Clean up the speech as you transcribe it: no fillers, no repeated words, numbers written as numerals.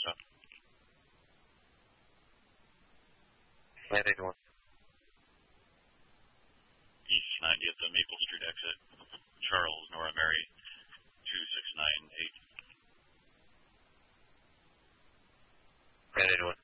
stop. Heading 1. East 90 at the Maple Street exit. Charles, Nora Mary, 2698. Heading 1.